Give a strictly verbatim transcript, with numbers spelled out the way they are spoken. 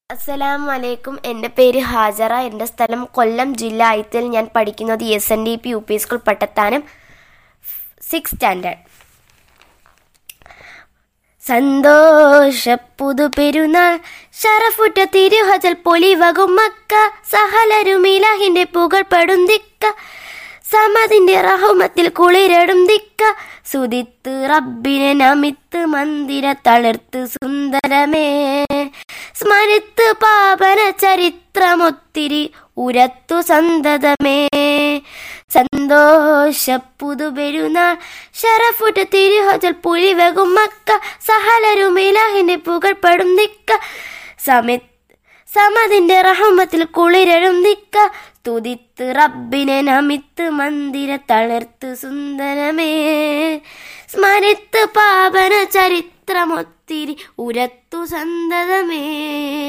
അസ്സലാമു അലൈക്കും. എൻ്റെ പേര് ഹാജറ. എൻ്റെ സ്ഥലം കൊല്ലം ജില്ല ഐത്തിൽ. ഞാൻ പഠിക്കുന്നത് S N D P U P school Pattathanam, six standard. സന്തോഷ പുതു പെരുന്നാൾ ഷറഫുറ്റ തിരുഹജൽ പൊലിവകും മക്ക, സഹലരും ഇലാഹിന്റെ പുകഴ്പ്പെടും ദിക്ക, സമതിന്റെ റഹ്മത്തിൽ കുളിരടും ദിക്ക, സുതിത്ത് റബ്ബിനെ നമിത്ത് മന്ദിര തളിർത്ത് സുന്ദരമേ, സ്മരിത്ത് പാപന ചരിത്രമൊത്തിരി ഉരത്തു സന്തതമേ. സന്തോഷ പുതുപെരുന്നാൾ ഷറഫുറ്റ തിരുഹജൽ പുലിവകും മക്ക, സഹലരും ഇലാഹിന്റെ പുകഴ്പ്പെടും ദിക്ക, സമി സമതിന്റെ റഹ്മത്തിൽ കുളിരഴും ദിക്ക, സ്തുതിത്ത് റബ്ബിനെ നമിത്ത് മന്ദിര തളിർത്ത് സുന്ദരമേ, സ്മരിത്ത് പാപന ചരിത്രമൊത്തിരി ഉരത്തു സന്തതമേ.